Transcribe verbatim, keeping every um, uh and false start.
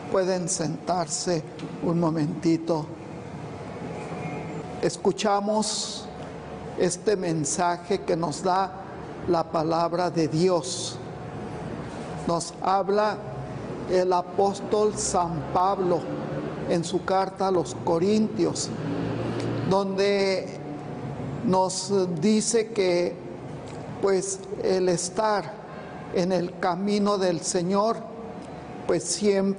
pueden sentarse un momentito. Escuchamos este mensaje que nos da la palabra de Dios. Nos habla el apóstol San Pablo en su carta a los Corintios, donde nos dice que pues el estar en el camino del Señor pues siempre